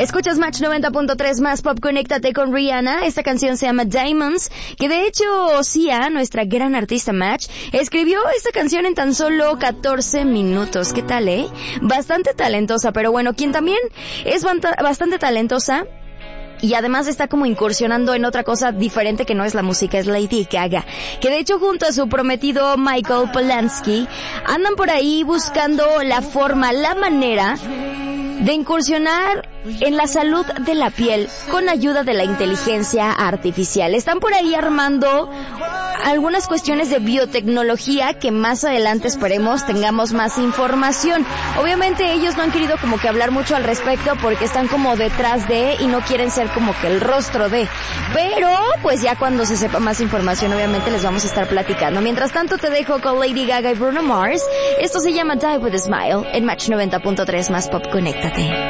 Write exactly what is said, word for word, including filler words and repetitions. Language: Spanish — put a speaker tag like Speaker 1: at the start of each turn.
Speaker 1: Escuchas Match noventa punto tres más Pop, conéctate con Rihanna. Esta canción se llama Diamonds, que de hecho Sia, nuestra gran artista Match, escribió esta canción en tan solo catorce minutos. ¿Qué tal, eh? Bastante talentosa, pero bueno, quien también es bastante talentosa y además está como incursionando en otra cosa diferente que no es la música, es Lady Gaga, que de hecho junto a su prometido Michael Polanski andan por ahí buscando la forma, la manera de incursionar en la salud de la piel con ayuda de la inteligencia artificial. Están por ahí armando algunas cuestiones de biotecnología que más adelante esperemos tengamos más información. Obviamente ellos no han querido como que hablar mucho al respecto porque están como detrás de y no quieren ser como que el rostro de. Pero pues ya cuando se sepa más información obviamente les vamos a estar platicando. Mientras tanto te dejo con Lady Gaga y Bruno Mars. Esto se llama Die With A Smile en Match noventa punto tres más Pop, conéctate.